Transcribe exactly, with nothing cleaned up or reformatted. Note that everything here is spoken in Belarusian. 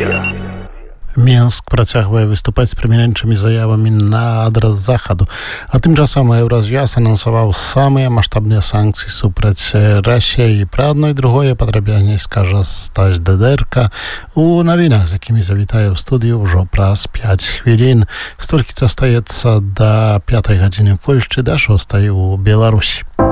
Мінск працягвае выступаць з прымірэнчымі заявамі на адрас захаду. А тым часам Еўразвяз анансаваў самыя маштабныя санкцыі супраць Расіі. Пра адно і другое падрабязней скажа Стась Дедерка у навінах, з якімі завітае ў студыю ўжо праз пяць хвілін. Столькі застаецца да пятай гадзіны ў Польшчы, да шостай у Беларусі.